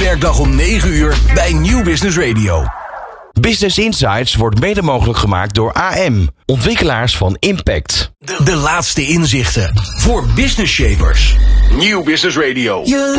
werkdag om 9 uur bij Nieuw Business Radio. Business Insights wordt mede mogelijk gemaakt door AM, ontwikkelaars van Impact. De laatste inzichten voor business shapers. Nieuw Business Radio.